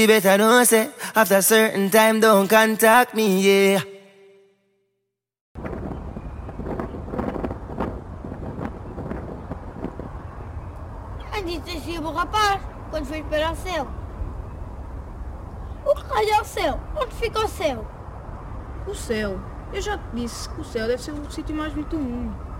You better know, say, after certain time, don't contact me, yeah. Antes descia o rapaz, quando foi para o céu. O que raio é o céu? Onde fica o céu? O céu? Eu já te disse que o céu deve ser o sítio mais bonito do mundo.